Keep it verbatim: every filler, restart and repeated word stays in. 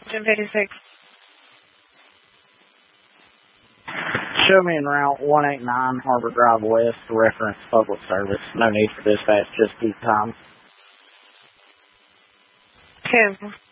ten fifty-six. Show me en route one eighty-nine Harbor Drive West, reference public service. No need for dispatch, just keep time. ten.